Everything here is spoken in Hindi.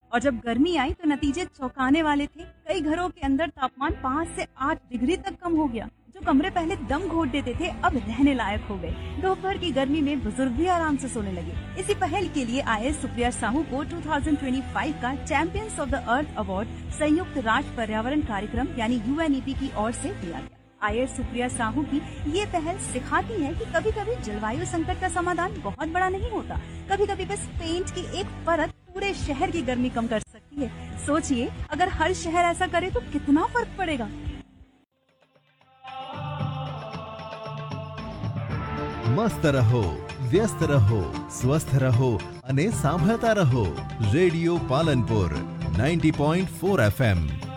और जब गर्मी आई तो नतीजे चौंकाने वाले थे। कई घरों के अंदर तापमान 5 से 8 डिग्री तक कम हो गया। जो कमरे पहले दम घोट देते थे अब रहने लायक हो गए। दोपहर की गर्मी में बुजुर्ग भी आराम से सोने लगे। इसी पहल के लिए आईएएस सुप्रिया साहू को 2025 का champions of the earth award संयुक्त राष्ट्र पर्यावरण कार्यक्रम यानी यूएनईपी की ओर से दिया गया। आईएएस सुप्रिया साहू की ये पहल सिखाती है कि कभी कभी जलवायु संकट का समाधान बहुत बड़ा नहीं होता। कभी कभी बस पेंट की एक परत पूरे शहर की गर्मी कम कर सकती है। सोचिए अगर हर शहर ऐसा करे तो कितना फर्क पड़ेगा। मस्त रहो, व्यस्त रहो, स्वस्थ रहो અને સાંભળતા રહો રેડિયો પાલનપુર 90.4 FM।